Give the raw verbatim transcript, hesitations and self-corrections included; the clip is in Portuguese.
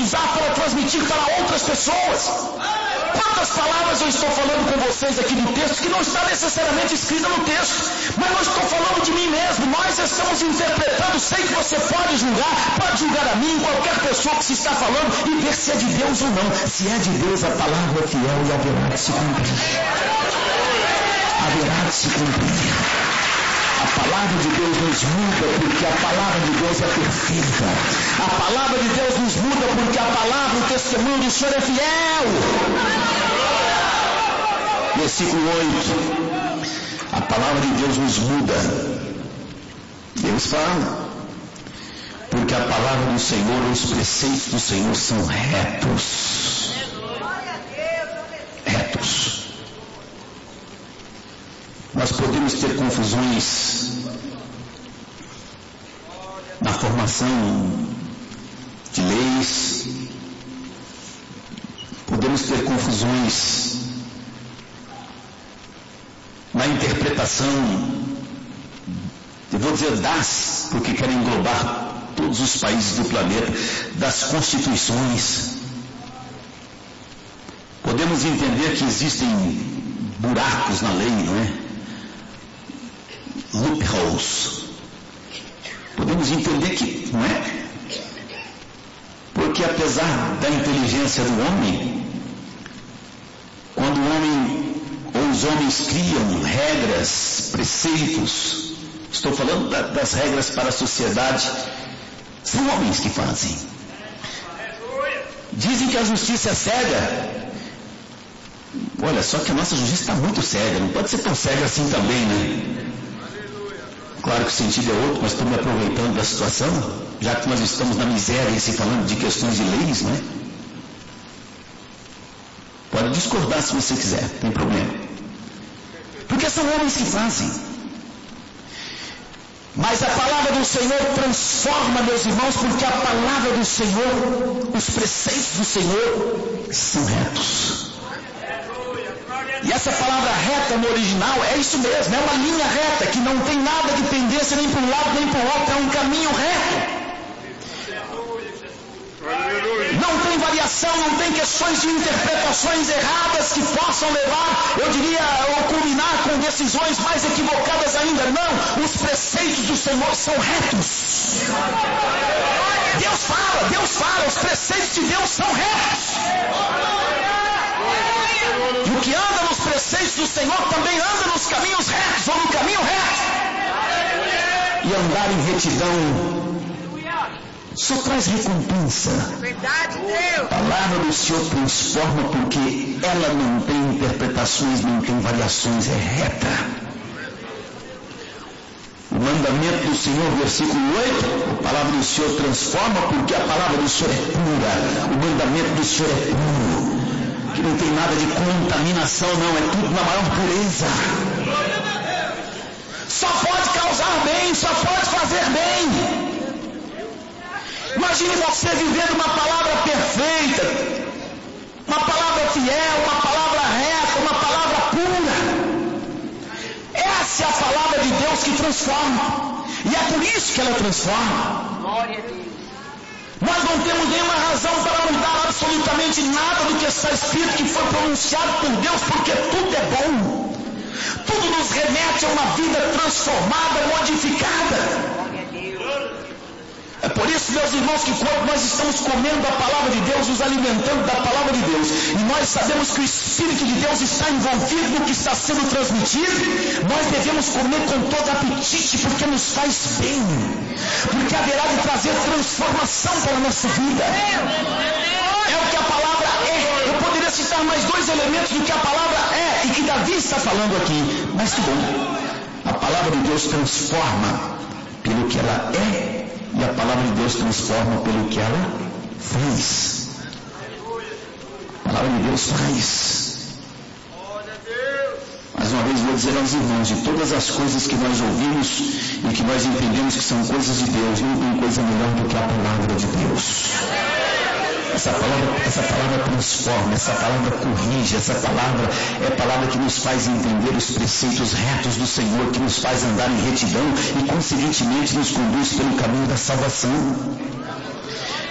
usar para transmitir para outras pessoas. Quantas palavras eu estou falando com vocês aqui do texto que não está necessariamente escrita no texto, mas não estou falando de mim mesmo. Nós estamos interpretando. Sei que você pode julgar, pode julgar a mim, qualquer pessoa que se está falando, e ver se é de Deus ou não. Se é de Deus, a palavra é fiel e haverá de se cumprir. Haverá de se cumprir. A palavra de Deus nos muda porque a palavra de Deus é perfeita. A palavra de Deus nos muda porque a palavra, o testemunho do Senhor é fiel. Versículo oito. A palavra de Deus nos muda. Deus fala. Porque a palavra do Senhor, os preceitos do Senhor são retos. Retos. Nós podemos ter confusões na formação de leis, podemos ter confusões na interpretação, eu vou dizer das, porque quero englobar todos os países do planeta, das constituições. Podemos entender que existem buracos na lei, não é? Loopholes. Podemos entender que, não é? Porque apesar da inteligência do homem, quando o homem ou os homens criam regras, preceitos, estou falando da, das regras para a sociedade, são homens que fazem. Dizem que a justiça é cega. Olha, só que a nossa justiça está muito cega, não pode ser tão cega assim também, né? Claro que o sentido é outro, mas estou me aproveitando da situação, já que nós estamos na miséria e se falando de questões de leis, não é? Pode discordar se você quiser, não tem problema. Porque são homens que fazem. Mas a palavra do Senhor transforma, meus irmãos, porque a palavra do Senhor, os preceitos do Senhor são retos. E essa palavra reta no original é isso mesmo, é uma linha reta, que não tem nada de pendência nem para um lado nem para o outro, é um caminho reto. Não tem variação, não tem questões de interpretações erradas que possam levar, eu diria, ou culminar com decisões mais equivocadas ainda. Não, os preceitos do Senhor são retos. Deus fala, Deus fala, os preceitos de Deus são retos. E o que anda nos preceitos do Senhor também anda nos caminhos retos, ou no caminho reto. E andar em retidão só traz recompensa. A palavra do Senhor transforma porque ela não tem interpretações, não tem variações, é reta. O mandamento do Senhor, versículo oito, a palavra do Senhor transforma porque a palavra do Senhor é pura. O mandamento do Senhor é puro. Que não tem nada de contaminação, não, é tudo na maior pureza. Só pode causar bem, só pode fazer bem. Imagine você vivendo uma palavra perfeita, uma palavra fiel, uma palavra reta, uma palavra pura. Essa é a palavra de Deus que transforma. E é por isso que ela transforma. Glória a Deus. Nós não temos nenhuma razão para mudar absolutamente nada do que está escrito, que foi pronunciado por Deus, porque tudo é bom. Tudo nos remete a uma vida transformada, modificada. É por isso, meus irmãos, que quando nós estamos comendo a palavra de Deus, nos alimentando da palavra de Deus, e nós sabemos que o Espírito de Deus está envolvido no que está sendo transmitido, nós devemos comer com todo apetite, porque nos faz bem, porque haverá de trazer transformação para a nossa vida. É o que a palavra é. Eu poderia citar mais dois elementos do que a palavra é, e que Davi está falando aqui, mas que bom. A palavra de Deus transforma pelo que ela é, e a palavra de Deus transforma pelo que ela faz. A palavra de Deus faz. Mais uma vez vou dizer aos irmãos, de todas as coisas que nós ouvimos e que nós entendemos que são coisas de Deus, não tem coisa melhor do que a palavra de Deus. Essa palavra, essa palavra transforma, essa palavra corrige, essa palavra é a palavra que nos faz entender os preceitos retos do Senhor, que nos faz andar em retidão e, consequentemente, nos conduz pelo caminho da salvação.